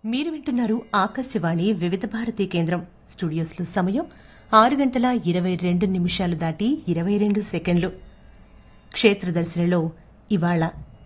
మీరు వింటున్నారు ఆకాశవాణి వివిధ భారతి కేంద్రం. స్టూడియోస్లో సమయం 6:22 దాటి 22 సెకండ్లు. క్షేత్రదర్శనిలో ఇవాళ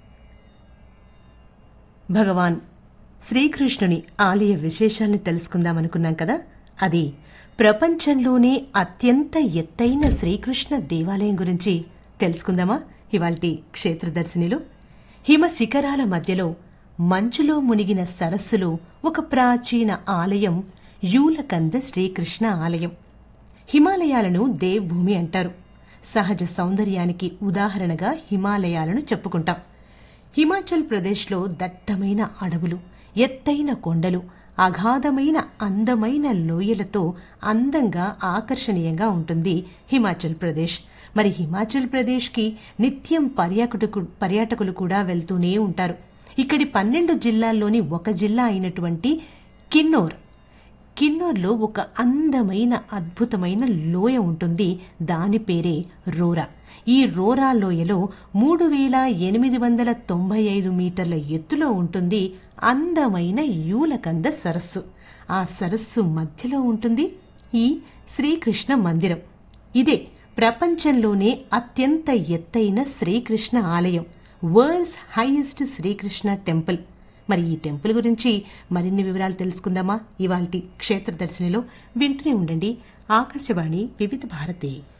భగవాన్ శ్రీకృష్ణుని ఆలయ విశేషాల్ని తెలుసుకుందామనుకున్నాం కదా. అది ప్రపంచంలోనే అత్యంత ఎత్తైన శ్రీకృష్ణ దేవాలయం గురించి తెలుసుకుందామా ఇవాల్టి క్షేత్రదర్శనిలో. హిమ శిఖరాల మధ్యలో మంచులో మునిగిన సరస్సులో ఒక ప్రాచీన ఆలయం యూలకంద శ్రీకృష్ణ ఆలయం. హిమాలయాలను దేవ్భూమి అంటారు. సహజ సౌందర్యానికి ఉదాహరణగా హిమాలయాలను చెప్పుకుంటాం. హిమాచల్ ప్రదేశ్లో దట్టమైన అడవులు, ఎత్తైన కొండలు, అగాధమైన అందమైన లోయలతో అందంగా ఆకర్షణీయంగా ఉంటుంది హిమాచల్ ప్రదేశ్. మరి హిమాచల్ ప్రదేశ్కి నిత్యం పర్యాటకులు కూడా వెళ్తూనే ఉంటారు. ఇక్కడి 12 జిల్లాల్లోని ఒక జిల్లా అయినటువంటి కిన్నోర్లో ఒక అందమైన అద్భుతమైన లోయ ఉంటుంది. దాని పేరే రోరా. ఈ రోరా లోయలో 3895 మీటర్ల ఎత్తులో ఉంటుంది అందమైన యూలకంద సరస్సు. ఆ సరస్సు మధ్యలో ఉంటుంది ఈ శ్రీకృష్ణ మందిరం. ఇదే ప్రపంచంలోనే అత్యంత ఎత్తైన శ్రీకృష్ణ ఆలయం, వరల్డ్స్ హైయెస్ట్ శ్రీకృష్ణ టెంపుల్. మరి ఈ టెంపుల్ గురించి మరిన్ని వివరాలు తెలుసుకుందామా ఇవాల్టి క్షేత్రదర్శనిలో. వింటూనే ఉండండి ఆకాశవాణి వివిధ భారతి.